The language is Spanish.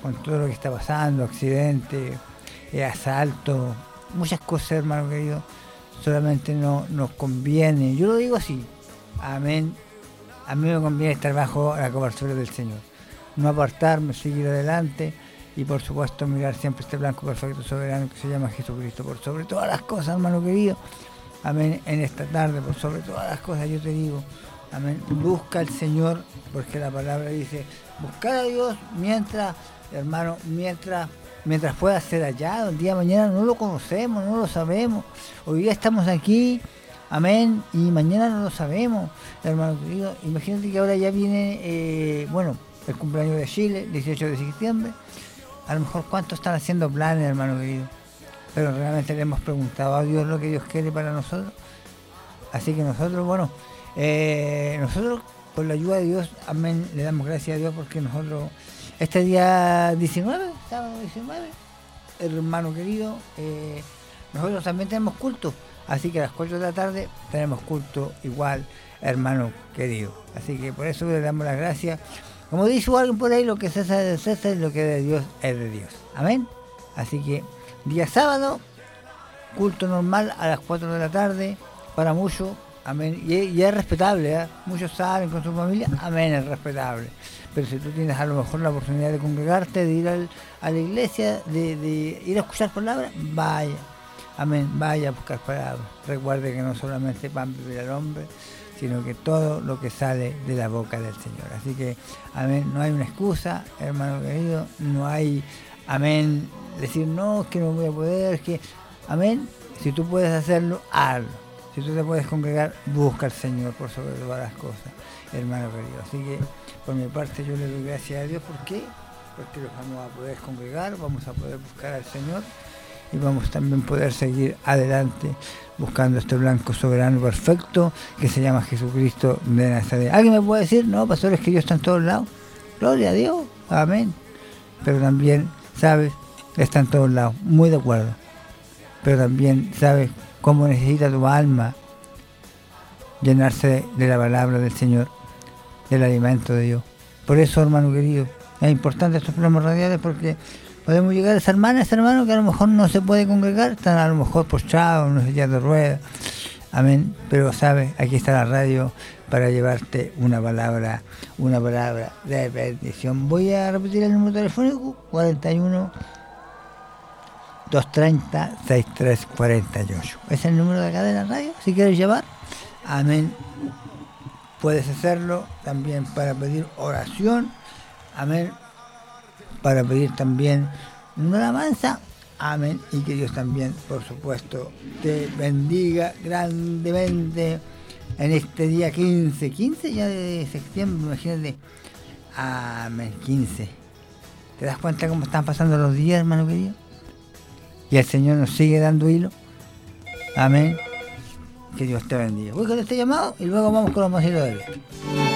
con todo lo que está pasando, accidentes, asaltos, muchas cosas, hermano querido, solamente no nos conviene, yo lo digo así, amén, a mí me conviene estar bajo la cobertura del Señor, no apartarme, seguir adelante y por supuesto mirar siempre este blanco perfecto soberano que se llama Jesucristo, por sobre todas las cosas, hermano querido, amén, en esta tarde, por sobre todas las cosas yo te digo, amén, busca al Señor, porque la palabra dice, buscar a Dios mientras, hermano, mientras pueda ser hallado. El día de mañana no lo conocemos, no lo sabemos. Hoy día estamos aquí, amén, y mañana no lo sabemos, hermano querido. Imagínate que ahora ya viene, el cumpleaños de Chile, 18 de septiembre. A lo mejor cuántos están haciendo planes, hermano querido. Pero realmente le hemos preguntado a Dios lo que Dios quiere para nosotros. Así que nosotros, nosotros con la ayuda de Dios, amén, le damos gracias a Dios porque nosotros, este día 19, sábado 19, hermano querido, nosotros también tenemos culto, así que a las 4 de la tarde tenemos culto igual, hermano querido. Así que por eso le damos las gracias. Como dijo alguien por ahí, lo que es César es de César y lo que es de Dios es de Dios. Amén. Así que día sábado, culto normal a las 4 de la tarde, para muchos. Amén. Y es respetable, ¿eh? Muchos salen con su familia, amén, es respetable. Pero si tú tienes a lo mejor la oportunidad de congregarte, de ir a la iglesia, de ir a escuchar palabras, vaya, amén, vaya a buscar palabras. Recuerde que no solamente pan vivirá el hombre, sino que todo lo que sale de la boca del Señor. Así que, amén, no hay una excusa, hermano querido, no hay, amén, decir no, es que no voy a poder, es que, amén, si tú puedes hacerlo, hazlo. Si tú te puedes congregar, busca al Señor por sobre todas las cosas, hermano querido. Así que, por mi parte, yo le doy gracias a Dios. ¿Por qué? Porque los vamos a poder congregar, vamos a poder buscar al Señor y vamos también a poder seguir adelante buscando este blanco soberano perfecto que se llama Jesucristo de Nazaret. ¿Alguien me puede decir? No, pastor, es que Dios está en todos lados. Gloria a Dios, amén. Pero también, ¿sabes? Está en todos lados, muy de acuerdo. Pero también, ¿sabes? Cómo necesita tu alma llenarse de la palabra del Señor, del alimento de Dios. Por eso, hermano querido, es importante estos programas radiales porque podemos llegar a esa hermana, ese hermano que a lo mejor no se puede congregar, están a lo mejor postrados, no sé, ya de ruedas, amén, pero sabes, aquí está la radio para llevarte una palabra de bendición. Voy a repetir el número telefónico, 41 230 6348. Es el número de acá de la radio, si quieres llevar, amén, puedes hacerlo también para pedir oración, amén, para pedir también una alabanza, amén, y que Dios también, por supuesto, te bendiga grandemente en este día 15 ya de septiembre, imagínate, amén, 15. ¿Te das cuenta cómo están pasando los días, hermano querido? Y el Señor nos sigue dando hilo, amén, que Dios te bendiga. Voy con este llamado y luego vamos con los más hilos de Dios.